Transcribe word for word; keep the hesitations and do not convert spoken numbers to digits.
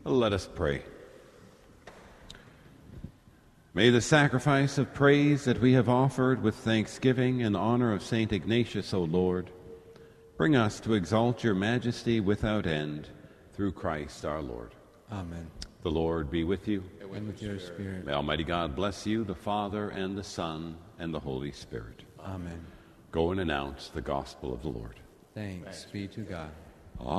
Let us pray. May the sacrifice of praise that we have offered with thanksgiving in honor of Saint Ignatius, O Lord, bring us to exalt your majesty without end, through Christ our Lord. Amen. The Lord be with you. And with, and with your spirit. spirit. May Almighty God bless you, the Father, and the Son, and the Holy Spirit. Amen. Go and announce the gospel of the Lord. Thanks be to God.